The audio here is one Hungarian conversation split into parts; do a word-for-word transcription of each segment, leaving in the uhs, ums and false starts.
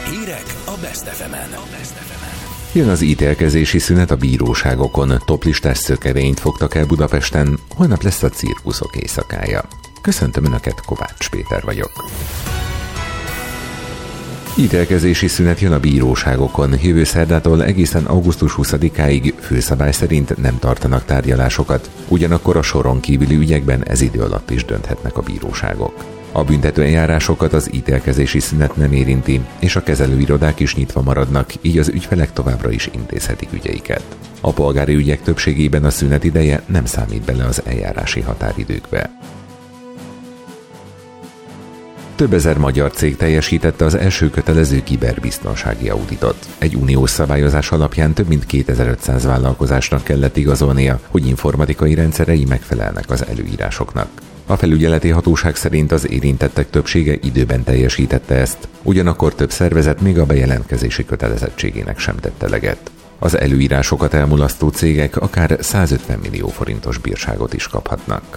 Hírek a Best ef emen. Jön az ítélkezési szünet a bíróságokon, toplistás szökevényt fogtak el Budapesten, holnap lesz a cirkuszok éjszakája. Köszöntöm Önöket, Kovács Péter vagyok. Ítélkezési szünet jön a bíróságokon. Jövő szerdától egészen augusztus huszadikáig főszabály szerint nem tartanak tárgyalásokat, ugyanakkor a soron kívüli ügyekben ez idő alatt is dönthetnek a bíróságok. A büntető eljárásokat az ítélkezési szünet nem érinti, és a kezelőirodák is nyitva maradnak, így az ügyfelek továbbra is intézhetik ügyeiket. A polgári ügyek többségében a szünet ideje nem számít bele az eljárási határidőkbe. Több ezer magyar cég teljesítette az első kötelező kiberbiztonsági auditot. Egy uniós szabályozás alapján több mint kétezer-ötszáz vállalkozásnak kellett igazolnia, hogy informatikai rendszerei megfelelnek az előírásoknak. A felügyeleti hatóság szerint az érintettek többsége időben teljesítette ezt, ugyanakkor több szervezet még a bejelentkezési kötelezettségének sem tette eleget. Az előírásokat elmulasztó cégek akár százötven millió forintos bírságot is kaphatnak.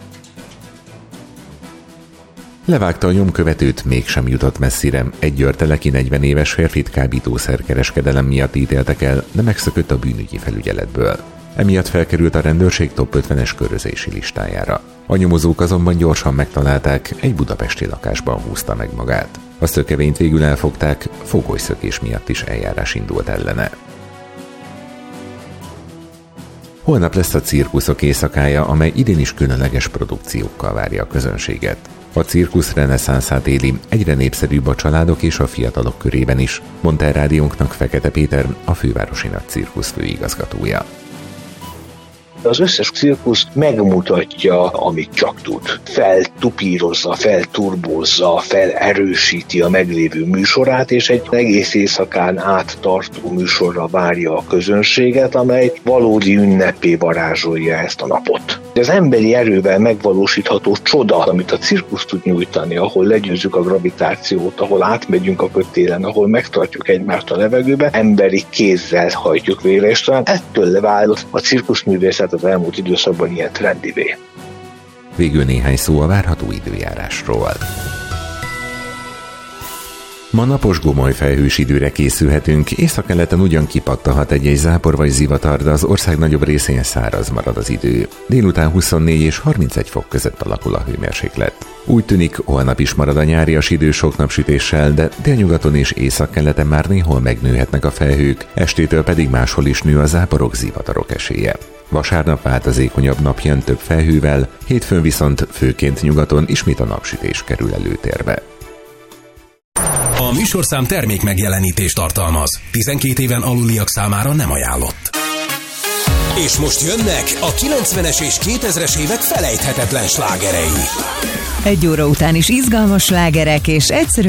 Levágta a nyomkövetőt, mégsem jutott messzire. Egy győrteleki negyven éves férfit kábítószerkereskedelem miatt ítéltek el, de megszökött a bűnügyi felügyeletből. Emiatt felkerült a rendőrség top ötvenes körözési listájára. A nyomozók azonban gyorsan megtalálták, egy budapesti lakásban húzta meg magát. A szökevényt végül elfogták, fogolyszökés miatt is eljárás indult ellene. Holnap lesz a cirkuszok éjszakája, amely idén is különleges produkciókkal várja a közönséget. A cirkusz reneszánszát éli, egyre népszerűbb a családok és a fiatalok körében is, mondta el rádiónknak Fekete Péter, a fővárosi nagy cirkusz főigazgatója. Az összes cirkusz megmutatja, amit csak tud. Feltupírozza, felturbózza, felerősíti a meglévő műsorát, és egy egész éjszakán át tartó műsorra várja a közönséget, amely valódi ünnepé varázsolja ezt a napot. Az emberi erővel megvalósítható csoda, amit a cirkusz tud nyújtani, ahol legyőzzük a gravitációt, ahol átmegyünk a kötélen, ahol megtartjuk egymást a levegőbe, emberi kézzel hajtjuk végre, és talán ettől vált a cirkuszművészet az elmúlt időszakban ilyen trendivé. Végül néhány szó a várható időjárásról. Ma napos gomoly felhős időre készülhetünk, északkeleten ugyan kipattanhat egy-egy zápor vagy zivatar, de az ország nagyobb részén száraz marad az idő. Délután huszonnégy és harmincegy fok között alakul a hőmérséklet. Úgy tűnik, holnap is marad a nyárias idő sok napsütéssel, de délnyugaton és északkeleten már néhol megnőhetnek a felhők, estétől pedig máshol is nő a záporok, zivatarok esélye. Vasárnap változékonyabb nap jön több felhővel, hétfőn viszont főként nyugaton ismét a napsütés kerül előtérbe. A műsorszám termék megjelenítést tartalmaz. tizenkét éven aluliak számára nem ajánlott. És most jönnek a kilencvenes és kétezres évek felejthetetlen slágerei. Egy óra után is izgalmas slágerek és egyszerű